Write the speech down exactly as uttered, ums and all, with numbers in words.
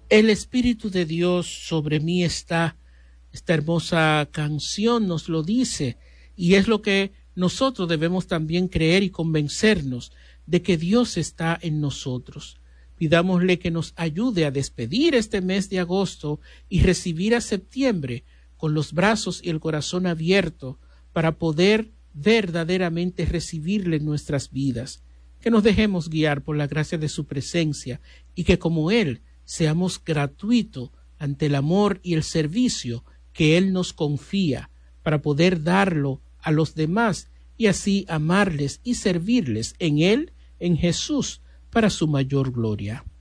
El Espíritu de Dios sobre mí está. Esta hermosa canción nos lo dice, y es lo que nosotros debemos también creer y convencernos de que Dios está en nosotros. Pidámosle que nos ayude a despedir este mes de agosto y recibir a septiembre con los brazos y el corazón abierto para poder verdaderamente recibirle en nuestras vidas. Que nos dejemos guiar por la gracia de su presencia y que como Él seamos gratuitos ante el amor y el servicio que Él nos confía para poder darlo a los demás y así amarles y servirles en Él, en Jesús, para su mayor gloria.